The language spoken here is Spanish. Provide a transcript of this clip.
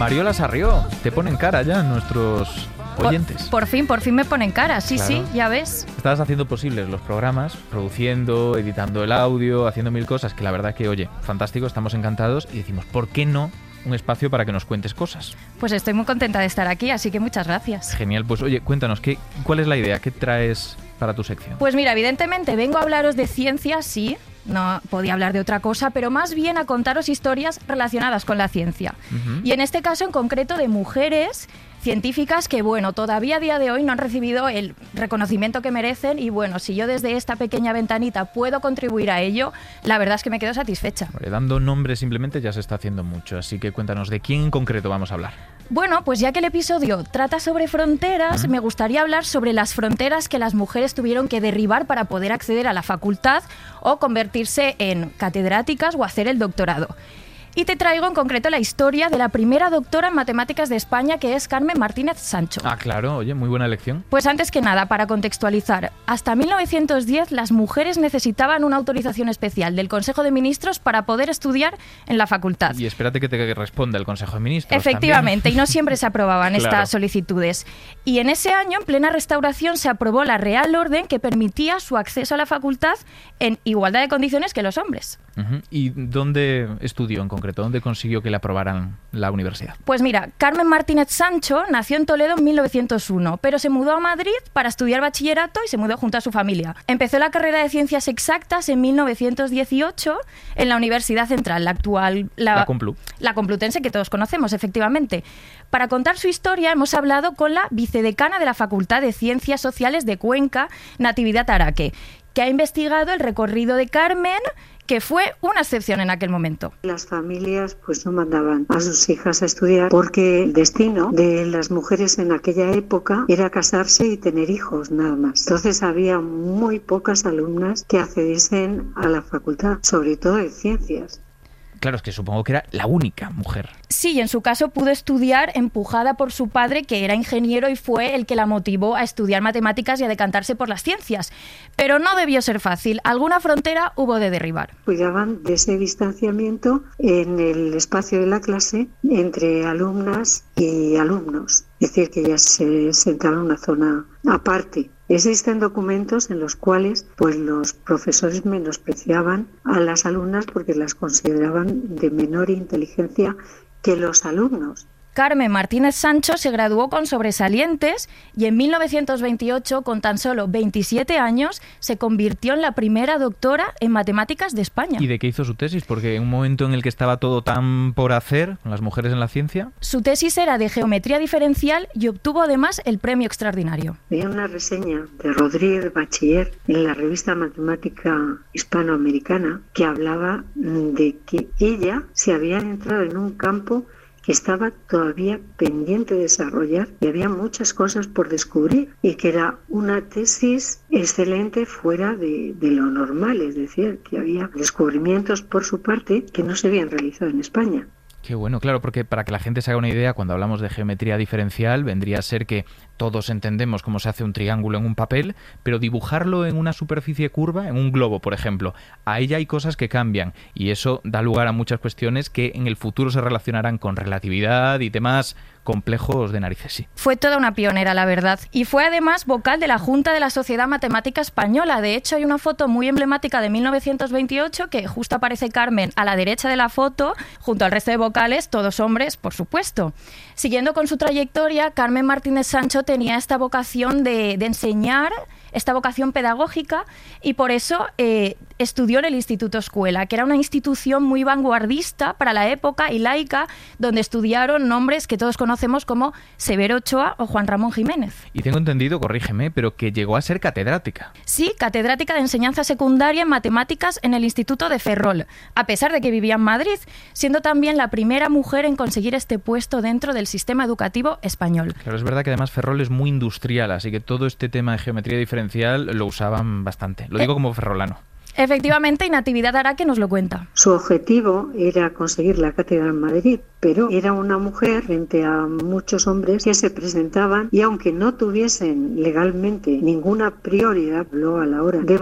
Mariola Sarrió, te ponen cara ya nuestros oyentes. Por fin me ponen cara, sí, Claro. sí, ya ves. Estabas haciendo posibles los programas, produciendo, editando el audio, haciendo mil cosas que la verdad que, oye, fantástico, estamos encantados y decimos, ¿por qué no un espacio para que nos cuentes cosas? Pues estoy muy contenta de estar aquí, así que muchas gracias. Genial, pues oye, cuéntanos, ¿cuál es la idea? ¿Qué traes para tu sección? Pues mira, evidentemente vengo a hablaros de ciencia, sí, no podía hablar de otra cosa, pero más bien a contaros historias relacionadas con la ciencia. Y en este caso en concreto de mujeres científicas que, bueno, todavía a día de hoy no han recibido el reconocimiento que merecen y, bueno, si yo desde esta pequeña ventanita puedo contribuir a ello, la verdad es que me quedo satisfecha. Vale, dando nombres simplemente ya se está haciendo mucho, así que cuéntanos, ¿de quién en concreto vamos a hablar? Bueno, pues ya que el episodio trata sobre fronteras, me gustaría hablar sobre las fronteras que las mujeres tuvieron que derribar para poder acceder a la facultad o convertirse en catedráticas o hacer el doctorado. Y te traigo en concreto la historia de la primera doctora en matemáticas de España, que es Carmen Martínez Sancho. Ah, claro, oye, muy buena elección. Pues antes que nada, para contextualizar, hasta 1910 las mujeres necesitaban una autorización especial del Consejo de Ministros para poder estudiar en la facultad. Y espérate que te responda el Consejo de Ministros. Efectivamente, también. y no siempre se aprobaban Claro. estas solicitudes. Y en ese año, en plena restauración, se aprobó la Real Orden que permitía su acceso a la facultad en igualdad de condiciones que los hombres. ¿Y dónde estudió en concreto? ¿Dónde consiguió que le aprobaran la universidad? Pues mira, Carmen Martínez Sancho nació en Toledo en 1901, pero se mudó a Madrid para estudiar bachillerato y se mudó junto a su familia. Empezó la carrera de Ciencias Exactas en 1918 en la Universidad Central, la actual... La Complu. La Complutense, que todos conocemos, efectivamente. Para contar su historia hemos hablado con la vicedecana de la Facultad de Ciencias Sociales de Cuenca, Natividad Araque, que ha investigado el recorrido de Carmen, que fue una excepción en aquel momento. Las familias pues no mandaban a sus hijas a estudiar porque el destino de las mujeres en aquella época era casarse y tener hijos, nada más. Entonces había muy pocas alumnas que accediesen a la facultad, sobre todo de ciencias. Claro, es que supongo que era la única mujer. Sí, y en su caso pudo estudiar empujada por su padre, que era ingeniero y fue el que la motivó a estudiar matemáticas y a decantarse por las ciencias. Pero no debió ser fácil. Alguna frontera hubo de derribar. Cuidaban de ese distanciamiento en el espacio de la clase entre alumnas y alumnos. Es decir, que ellas se sentaban en una zona aparte. Existen documentos en los cuales pues los profesores menospreciaban a las alumnas porque las consideraban de menor inteligencia que los alumnos. Carmen Martínez Sancho se graduó con sobresalientes y en 1928, con tan solo 27 años, se convirtió en la primera doctora en matemáticas de España. ¿Y de qué hizo su tesis? Porque en un momento en el que estaba todo tan por hacer, con las mujeres en la ciencia... Su tesis era de geometría diferencial y obtuvo además el premio extraordinario. Había una reseña de Rodríguez Bachiller en la revista Matemática Hispanoamericana que hablaba de que ella se había entrado en un campo que estaba todavía pendiente de desarrollar y había muchas cosas por descubrir y que era una tesis excelente fuera de lo normal, es decir, que había descubrimientos por su parte que no se habían realizado en España. Qué bueno, claro, porque para que la gente se haga una idea, cuando hablamos de geometría diferencial, vendría a ser que todos entendemos cómo se hace un triángulo en un papel, pero dibujarlo en una superficie curva, en un globo, por ejemplo, ahí ya hay cosas que cambian y eso da lugar a muchas cuestiones que en el futuro se relacionarán con relatividad y temas complejos de narices, sí. Fue toda una pionera, la verdad, y fue además vocal de la Junta de la Sociedad Matemática Española. De hecho, hay una foto muy emblemática de 1928 que justo aparece Carmen a la derecha de la foto, junto al resto de vocales, todos hombres, por supuesto. Siguiendo con su trayectoria, Carmen Martínez Sancho tenía esta vocación de enseñar, esta vocación pedagógica, y por eso estudió en el Instituto Escuela, que era una institución muy vanguardista para la época y laica, donde estudiaron nombres que todos conocemos como Severo Ochoa o Juan Ramón Jiménez. Y tengo entendido, corrígeme, pero que llegó a ser catedrática. Sí, catedrática de enseñanza secundaria en matemáticas en el Instituto de Ferrol, a pesar de que vivía en Madrid, siendo también la primera mujer en conseguir este puesto dentro del sistema educativo español. Claro, es verdad que además Ferrol es muy industrial, así que todo este tema de geometría diferencial lo usaban bastante. Lo digo como ferrolano. Efectivamente, y Natividad Araque nos lo cuenta. Su objetivo era conseguir la cátedra en Madrid, pero era una mujer frente a muchos hombres que se presentaban y aunque no tuviesen legalmente ninguna prioridad, a la hora de